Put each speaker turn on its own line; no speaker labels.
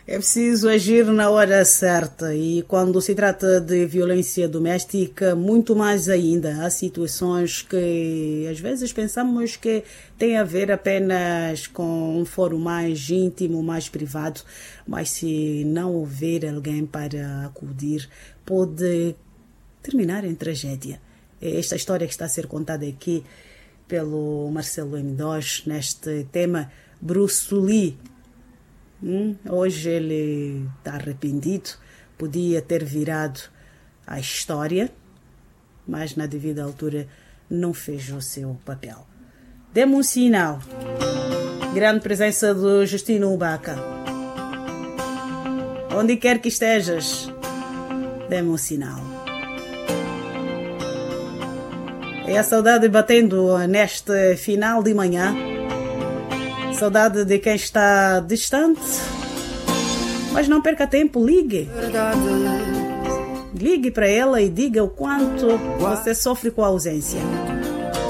É preciso agir na hora certa e quando se trata de violência doméstica, muito mais ainda. Há situações que às vezes pensamos que têm a ver apenas com um fórum mais íntimo, mais privado, mas se não houver alguém para acudir, pode terminar em tragédia. É esta história que está a ser contada aqui pelo Marcelo M2 neste tema Bruce Lee. Hoje ele está arrependido, podia ter virado a história, mas na devida altura não fez o seu papel. Dê-me um sinal. Grande presença do Justino Ubaca. Onde quer que estejas, dê-me um sinal. É a saudade batendo neste final de manhã. Saudade de quem está distante. Mas não perca tempo, ligue. Ligue para ela e diga o quanto você sofre com a ausência.